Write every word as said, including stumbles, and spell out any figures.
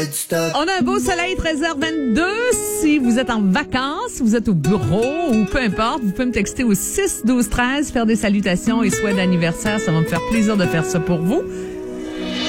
On a un beau soleil, treize heures vingt-deux. Si vous êtes en vacances, vous êtes au bureau ou peu importe, vous pouvez me texter au six douze treize, faire des salutations et souhaits d'anniversaire. Ça va me faire plaisir de faire ça pour vous.